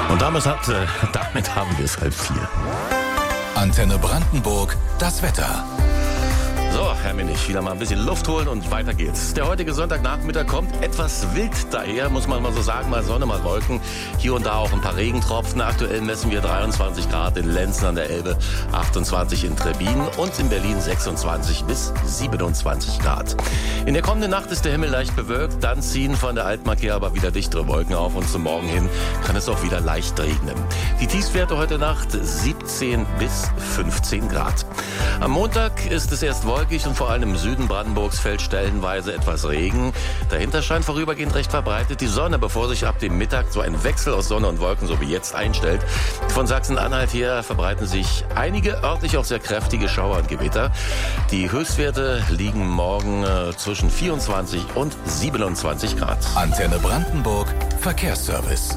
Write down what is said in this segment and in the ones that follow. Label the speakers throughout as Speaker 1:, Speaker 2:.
Speaker 1: Und damit haben wir es 3:30.
Speaker 2: Antenne Brandenburg, das Wetter.
Speaker 1: So, Herr Minich, wieder mal ein bisschen Luft holen und weiter geht's. Der heutige Sonntagnachmittag kommt etwas wild daher, muss man mal so sagen, mal Sonne, mal Wolken. Hier und da auch ein paar Regentropfen. Aktuell messen wir 23 Grad in Lenzen an der Elbe, 28 in Trebbin und in Berlin 26 bis 27 Grad. In der kommenden Nacht ist der Himmel leicht bewölkt, dann ziehen von der Altmark aber wieder dichtere Wolken auf und zum Morgen hin kann es auch wieder leicht regnen. Die Tiefstwerte heute Nacht 17 bis 15 Grad. Am Montag ist es erst wolkig und vor allem im Süden Brandenburgs fällt stellenweise etwas Regen. Dahinter scheint vorübergehend recht verbreitet die Sonne, bevor sich ab dem Mittag so ein Wechsel aus Sonne und Wolken, so wie jetzt, einstellt. Von Sachsen-Anhalt her verbreiten sich einige örtlich auch sehr kräftige Schauer und Gewitter. Die Höchstwerte liegen morgen zwischen 24 und 27 Grad.
Speaker 2: Antenne Brandenburg, Verkehrsservice.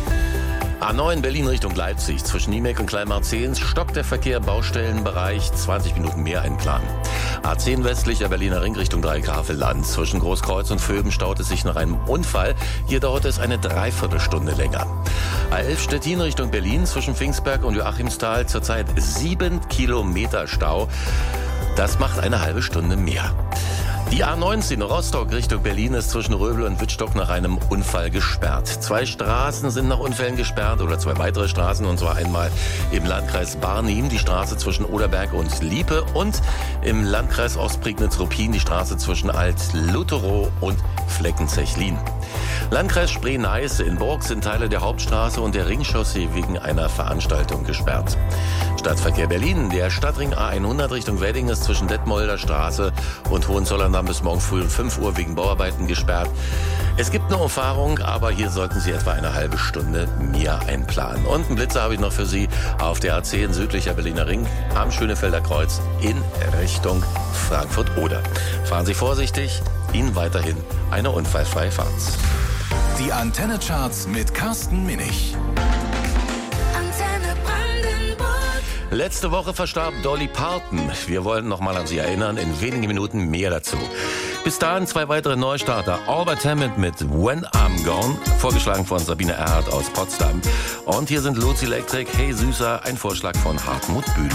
Speaker 1: A9 Berlin Richtung Leipzig. Zwischen Niemek und Kleinmarzehns stockt der Verkehr im Baustellenbereich. 20 Minuten mehr einplanen. A10 westlicher Berliner Ring Richtung Dreigrafeland. Zwischen Großkreuz und Vöben staut es sich nach einem Unfall. Hier dauert es eine Dreiviertelstunde länger. A11 Stettin Richtung Berlin. Zwischen Pfingstberg und Joachimsthal zurzeit 7 Kilometer Stau. Das macht eine halbe Stunde mehr. Die A19 Rostock Richtung Berlin ist zwischen Röbel und Wittstock nach einem Unfall gesperrt. 2 Straßen sind nach Unfällen gesperrt oder 2 weitere Straßen, und zwar einmal im Landkreis Barnim die Straße zwischen Oderberg und Liepe und im Landkreis Ostprignitz-Ruppin die Straße zwischen Alt-Lutherow und Fleckenzechlin. Landkreis Spree-Neiße in Burg sind Teile der Hauptstraße und der Ringchaussee wegen einer Veranstaltung gesperrt. Stadtverkehr Berlin, der Stadtring A100 Richtung Wedding ist zwischen Detmolder Straße und Hohenzollern bis morgen früh um 5 Uhr wegen Bauarbeiten gesperrt. Es gibt eine Umfahrung, aber hier sollten Sie etwa eine halbe Stunde mehr einplanen. Und einen Blitzer habe ich noch für Sie auf der A10 südlicher Berliner Ring am Schönefelder Kreuz in Richtung Frankfurt-Oder. Fahren Sie vorsichtig, Ihnen weiterhin eine unfallfreie Fahrt.
Speaker 2: Die Antenne-Charts mit Carsten Minich.
Speaker 1: Letzte Woche verstarb Dolly Parton. Wir wollen noch mal an sie erinnern. In wenigen Minuten mehr dazu. Bis dahin 2 weitere Neustarter. Albert Hammond mit When I'm Gone, vorgeschlagen von Sabine Erhardt aus Potsdam. Und hier sind Lucy Electric, Hey Süßer, ein Vorschlag von Hartmut Bühl.